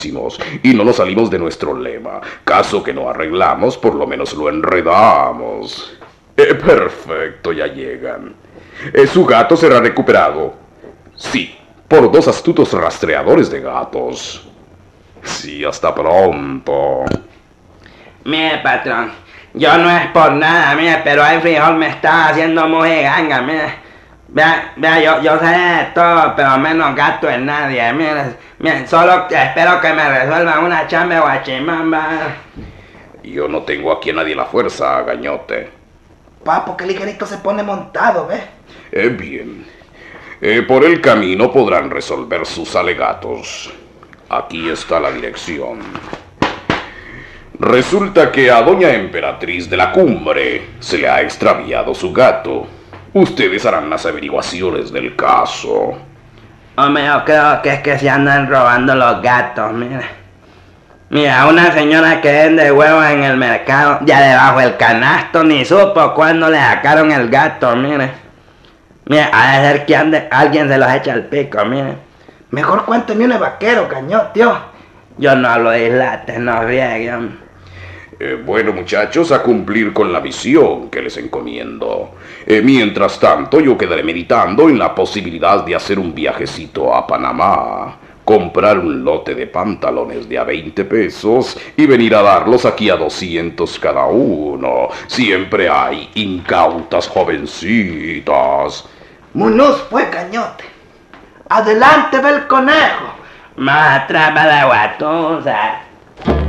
y no nos salimos de nuestro lema. Caso que no arreglamos, por lo menos lo enredamos. Perfecto, ya llegan. Su gato será recuperado. Sí, por dos astutos rastreadores de gatos. Sí, hasta pronto. Mire, patrón, yo no es por nada, mire, pero el frijol me está haciendo mojiganga, mire. Vea, yo sé de todo, pero menos gato en nadie, mire, solo espero que me resuelvan una chamba guachimamba. Yo no tengo aquí a nadie a la fuerza, gañote. Papo, qué ligerito se pone montado, ¿ves? Bien. Por el camino podrán resolver sus alegatos. Aquí está la dirección. Resulta que a doña Emperatriz de la Cumbre se le ha extraviado su gato. Ustedes harán las averiguaciones del caso. Hombre, yo creo que es que se andan robando los gatos, mire. Mira, una señora que vende huevos en el mercado, ya debajo del canasto, ni supo cuándo le sacaron el gato, mire. Mira, ha de ser que alguien se los echa al pico, mire. Mejor cuénteme un vaquero, cañón, tío. Yo no hablo de dislates, no rieguen. Bueno, muchachos, a cumplir con la misión que les encomiendo. Mientras tanto, yo quedaré meditando en la posibilidad de hacer un viajecito a Panamá, comprar un lote de pantalones de a 20 pesos y venir a darlos aquí a 200 cada uno. Siempre hay incautas jovencitas. Munuz, pues, cañote. Adelante, ve el conejo. Más atrás va la guatusa.